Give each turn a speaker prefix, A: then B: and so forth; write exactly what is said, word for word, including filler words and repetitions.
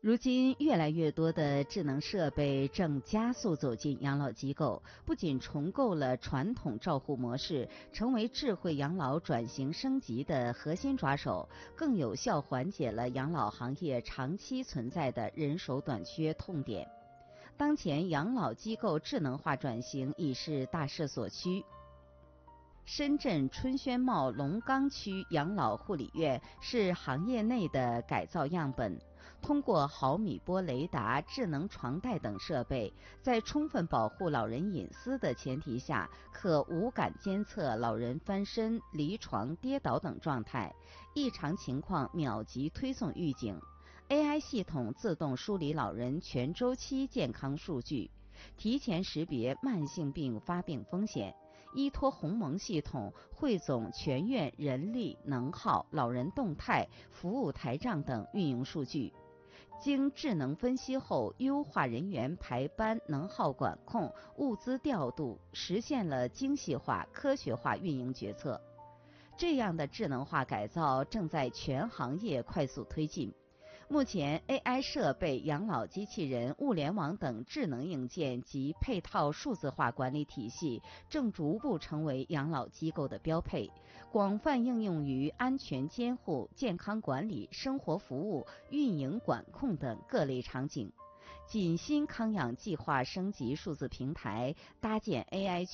A: 如今，越来越多的智能设备正加速走进养老机构，不仅重构了传统照护模式，成为智慧养老转型升级的核心抓手，更有效缓解了养老行业长期存在的人手短缺痛点。当前，养老机构智能化转型已是大势所趋。深圳春轩茂龙岗区养老护理院是行业内的改造样本，通过毫米波雷达、智能床带等设备，在充分保护老人隐私的前提下，可无感监测老人翻身、离床、跌倒等状态，异常情况秒级推送预警。A I 系统自动梳理老人全周期健康数据，提前识别慢性病发病风险，依托鸿蒙系统汇总全院人力、能耗、老人动态、服务台账等运营数据，经智能分析后优化人员排班、能耗管控、物资调度，实现了精细化、科学化运营决策。这样的智能化改造正在全行业快速推进。目前 A I 设备、养老机器人、物联网等智能硬件及配套数字化管理体系正逐步成为养老机构的标配，广泛应用于安全监护、健康管理、生活服务、运营管控等各类场景。锦新康养计划升级数字平台，搭建 A I